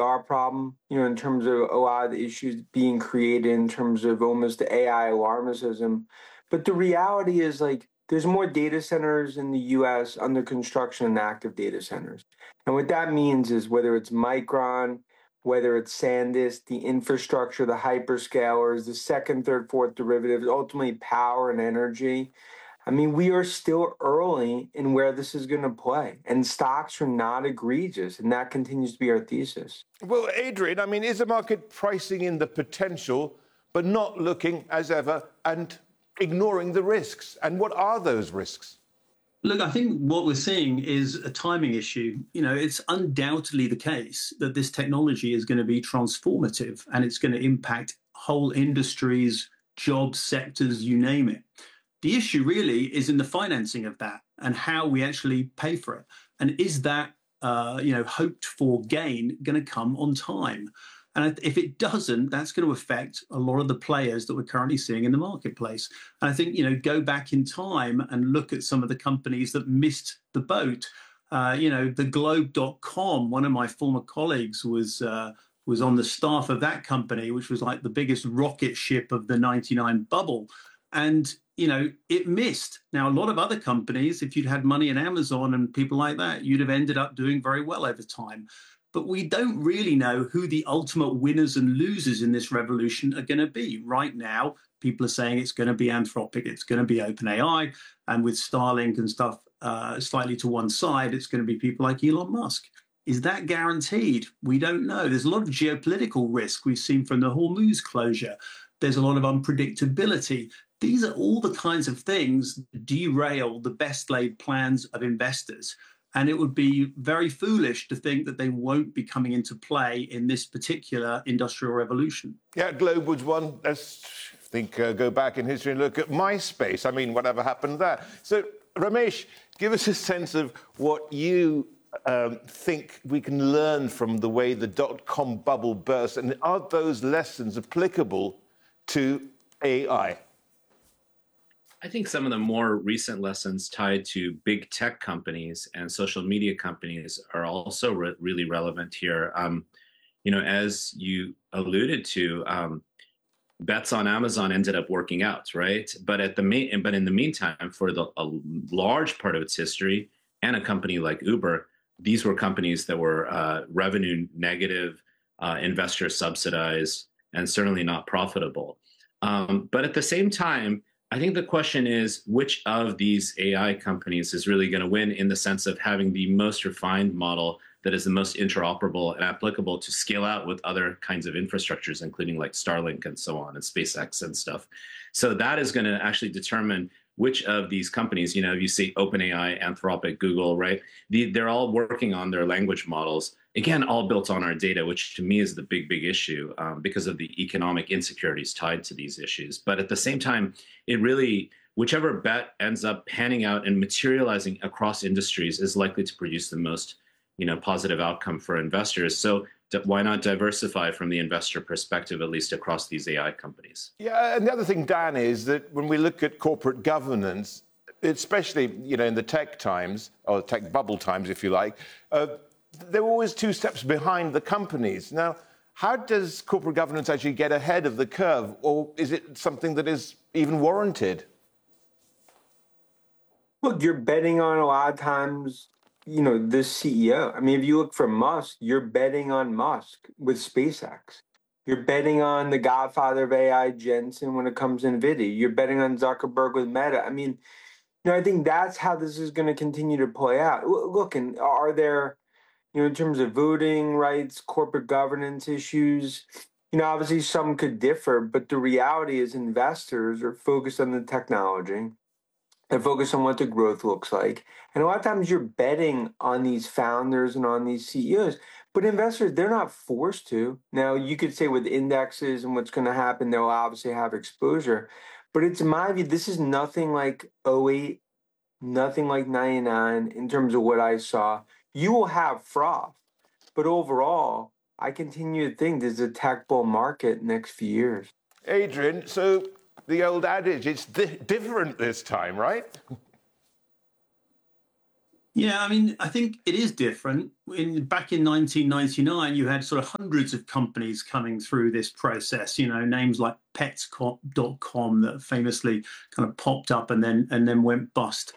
PR problem, in terms of a lot of the issues being created in terms of almost the AI alarmism. But the reality is like there's more data centers in the US under construction than active data centers. And what that means is whether it's Micron, whether it's SanDisk, the infrastructure, the hyperscalers, the second, third, fourth derivatives, ultimately power and energy. I mean, we are still early in where this is going to play, and stocks are not egregious, and that continues to be our thesis. Well, Adrian, I mean, is the market pricing in the potential, but not looking, as ever, and ignoring the risks? And what are those risks? Look, I think what we're seeing is a timing issue. It's undoubtedly the case that this technology is going to be transformative, and it's going to impact whole industries, jobs, sectors, you name it. The issue really is in the financing of that and how we actually pay for it. And is that, hoped for gain going to come on time? And if it doesn't, that's going to affect a lot of the players that we're currently seeing in the marketplace. And I think, go back in time and look at some of the companies that missed the boat. The Globe.com, one of my former colleagues was on the staff of that company, which was like the biggest rocket ship of the 99 bubble. And it missed. Now, a lot of other companies, if you'd had money in Amazon and people like that, you'd have ended up doing very well over time. But we don't really know who the ultimate winners and losers in this revolution are going to be. Right now, people are saying it's going to be Anthropic, it's going to be OpenAI, and with Starlink and stuff slightly to one side, it's going to be people like Elon Musk. Is that guaranteed? We don't know. There's a lot of geopolitical risk we've seen from the Hormuz closure. There's a lot of unpredictability. These are all the kinds of things that derail the best laid plans of investors. And it would be very foolish to think that they won't be coming into play in this particular industrial revolution. Yeah, Globe was one. Let's go back in history and look at MySpace. I mean, whatever happened there? So, Ramesh, give us a sense of what you think we can learn from the way the dot-com bubble burst, and are those lessons applicable to AI? I think some of the more recent lessons tied to big tech companies and social media companies are also really relevant here. As you alluded to, bets on Amazon ended up working out, right? But in the meantime, for a large part of its history, and a company like Uber, these were companies that were revenue negative, investor subsidized, and certainly not profitable. But at the same time, I think the question is which of these AI companies is really going to win in the sense of having the most refined model that is the most interoperable and applicable to scale out with other kinds of infrastructures, including like Starlink and so on, and SpaceX and stuff. So that is going to actually determine which of these companies, you see OpenAI, Anthropic, Google, right? They're all working on their language models, again, all built on our data, which to me is the big issue because of the economic insecurities tied to these issues. But at the same time, whichever bet ends up panning out and materializing across industries is likely to produce the most, positive outcome for investors. So why not diversify from the investor perspective, at least across these AI companies? Yeah, and the other thing, Dan, is that when we look at corporate governance, especially, in the tech times, or tech bubble times, if you like, they're always two steps behind the companies. Now, how does corporate governance actually get ahead of the curve, or is it something that is even warranted? Look, you're betting on a lot of times, this CEO. I mean, if you look for Musk, you're betting on Musk with SpaceX. You're betting on the godfather of AI, Jensen, when it comes to NVIDIA. You're betting on Zuckerberg with Meta. I mean, I think that's how this is going to continue to play out. Look, and are there, in terms of voting rights, corporate governance issues, obviously some could differ, but the reality is investors are focused on the technology. They're focused on what the growth looks like. And a lot of times you're betting on these founders and on these CEOs. But investors, they're not forced to. Now, you could say with indexes and what's going to happen, they'll obviously have exposure. But it's my view, this is nothing like '08, nothing like '99 in terms of what I saw. You will have froth. But overall, I continue to think there's a tech bull market next few years. Adrian, so the old adage, it's different this time, right? Yeah, I mean, I think it is different. Back in 1999, you had sort of hundreds of companies coming through this process. You know, names like Pets.com that famously kind of popped up and then went bust.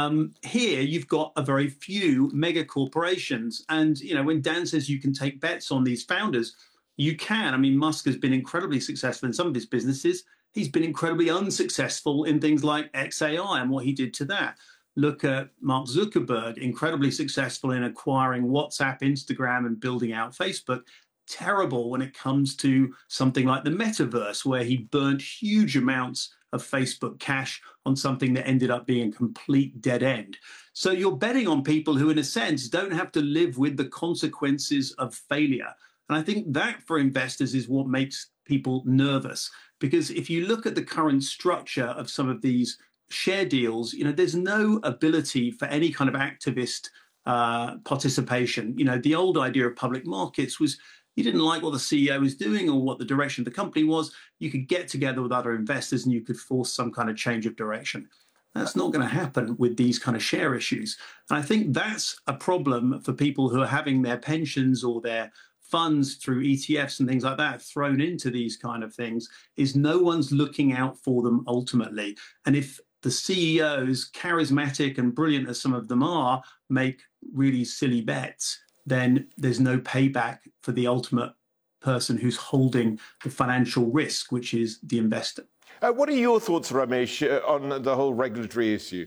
Here, you've got a very few mega corporations, and you know, when Dan says you can take bets on these founders, you can. I mean, Musk has been incredibly successful in some of his businesses. He's been incredibly unsuccessful in things like XAI and what he did to that. Look at Mark Zuckerberg, incredibly successful in acquiring WhatsApp, Instagram, and building out Facebook. Terrible when it comes to something like the metaverse, where he burnt huge amounts of Facebook cash on something that ended up being a complete dead end. So you're betting on people who, in a sense, don't have to live with the consequences of failure. And I think that for investors is what makes people nervous. Because if you look at the current structure of some of these share deals, you know, there's no ability for any kind of activist participation. You know, the old idea of public markets was you didn't like what the CEO was doing or what the direction of the company was, you could get together with other investors and you could force some kind of change of direction. That's not going to happen with these kind of share issues. And I think that's a problem for people who are having their pensions or their funds through ETFs and things like that thrown into these kind of things, is no one's looking out for them ultimately. And if the CEOs, charismatic and brilliant as some of them are, make really silly bets, then there's no payback for the ultimate person who's holding the financial risk, which is the investor. What are your thoughts, Ramesh, on the whole regulatory issue?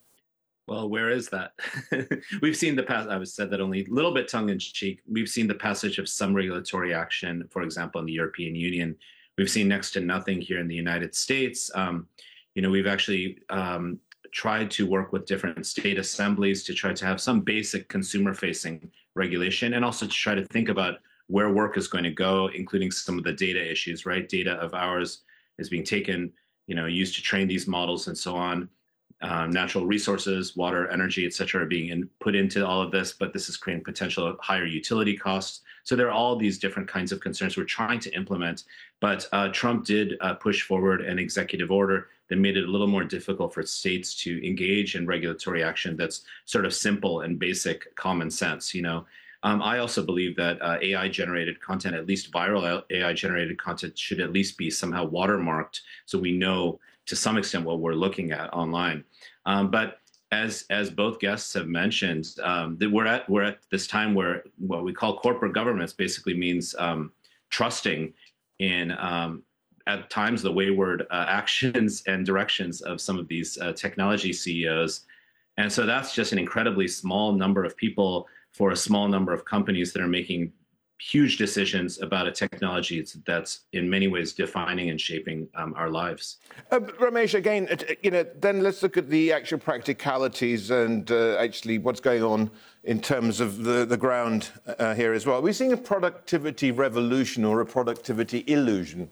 Well, where is that? We've seen the past, I said that only a little bit tongue in cheek. We've seen the passage of some regulatory action, for example, in the European Union. We've seen next to nothing here in the United States. You know, we've actually tried to work with different state assemblies to try to have some basic consumer-facing regulation, and also to try to think about where work is going to go, including some of the data issues, right? Data of ours is being taken, you know, used to train these models and so on. Natural resources, water, energy, et cetera, are being put into all of this, but this is creating potential higher utility costs. So there are all these different kinds of concerns we're trying to implement. But Trump did push forward an executive order that made it a little more difficult for states to engage in regulatory action that's sort of simple and basic common sense, you know. I also believe that AI-generated content, at least viral AI-generated content, should at least be somehow watermarked so we know to some extent what we're looking at online. But as both guests have mentioned, that we're at this time where what we call corporate governance basically means trusting in at times the wayward actions and directions of some of these technology CEOs. And so that's just an incredibly small number of people for a small number of companies that are making huge decisions about a technology that's in many ways defining and shaping our lives. Ramesh, again, you know, then let's look at the actual practicalities and actually what's going on in terms of the ground here as well. We're seeing a productivity revolution or a productivity illusion.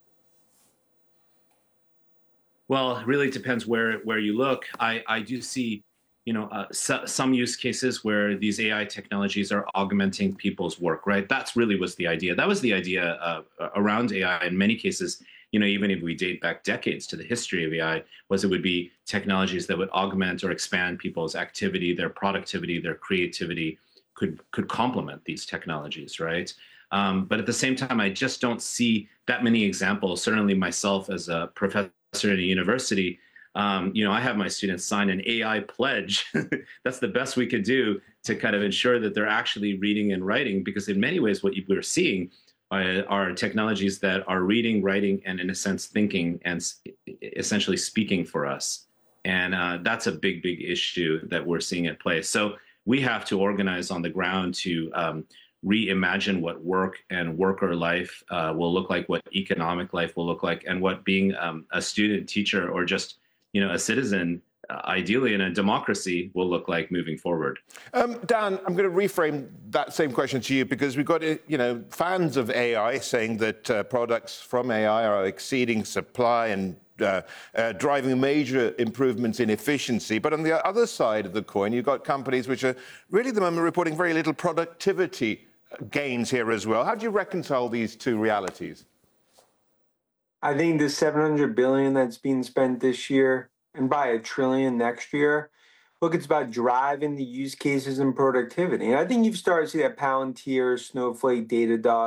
Well, it really depends where you look. I do see, you know, some use cases where these AI technologies are augmenting people's work, right? That's really was the idea. That was the idea around AI in many cases, you know, even if we date back decades to the history of AI, was it would be technologies that would augment or expand people's activity, their productivity, their creativity, could complement these technologies, right? But at the same time, I just don't see that many examples. Certainly myself as a professor at a university, you know, I have my students sign an AI pledge. That's the best we could do to kind of ensure that they're actually reading and writing, because in many ways what we're seeing are technologies that are reading, writing, and in a sense thinking and essentially speaking for us. And that's a big, big issue that we're seeing at play. So we have to organize on the ground to reimagine what work and worker life will look like, what economic life will look like, and what being a student, teacher, or just, you know, a citizen, ideally in a democracy, will look like moving forward. Dan, I'm going to reframe that same question to you, because we've got, you know, fans of AI saying that products from AI are exceeding supply and driving major improvements in efficiency. But on the other side of the coin, you've got companies which are really at the moment reporting very little productivity gains here as well. How do you reconcile these two realities? I think the $700 billion that's being spent this year, and by $1 trillion next year, Look, it's about driving the use cases and productivity. And I think you've started to see that Palantir, Snowflake, Datadog,